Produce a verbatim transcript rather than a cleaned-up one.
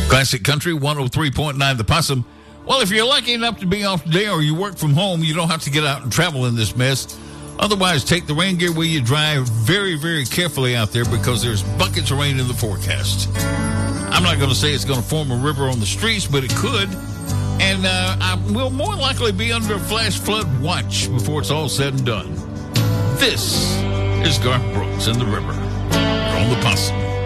Classic Country one oh three point nine The Possum. Well, if you're lucky enough to be off today or you work from home, you don't have to get out and travel in this mess. Otherwise, take the rain gear where you drive very, very carefully out there because there's buckets of rain in the forecast. I'm not going to say it's going to form a river on the streets, but it could. And uh, I will more likely be under a flash flood watch before it's all said and done. This is Garth Brooks and the River. You're on The Possum.